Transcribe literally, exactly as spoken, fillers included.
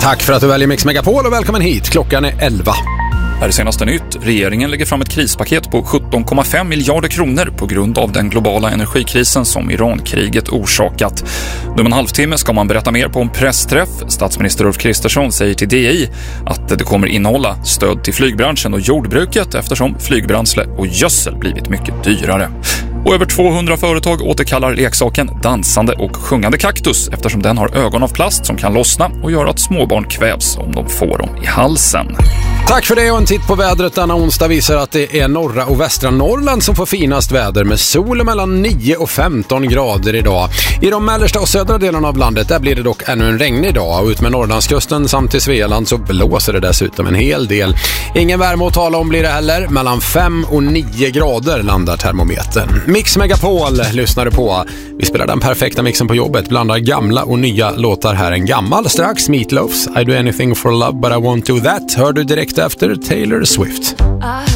Tack för att du väljer Mix Megapol och välkommen hit. Klockan är elva. Här är senaste nytt. Regeringen lägger fram ett krispaket på sjutton komma fem miljarder kronor på grund av den globala energikrisen som Irankriget orsakat. Nu om en halvtimme ska man berätta mer på en pressträff. Statsminister Ulf Kristersson säger till D I att det kommer innehålla stöd till flygbranschen och jordbruket eftersom flygbränsle och gödsel blivit mycket dyrare. Och över tvåhundra företag återkallar leksaken dansande och sjungande kaktus eftersom den har ögon av plast som kan lossna och göra att småbarn kvävs om de får dem i halsen. Tack för det, och en titt på vädret denna onsdag visar att det är norra och västra Norrland som får finast väder med sol mellan nio och femton grader idag. I de mellersta och södra delarna av landet där blir det dock ännu en regnig dag, och ut med Norrlandskusten samt till Svealand så blåser det dessutom en hel del. Ingen värme att tala om blir det heller, mellan fem och nio grader landar termometern. Mix Megapol lyssnar du på. Vi spelar den perfekta mixen på jobbet, blandar gamla och nya låtar. Här en gammal strax, Meatloafs I Do Anything For Love But I Won't Do That, hör du direkt efter Taylor Swift.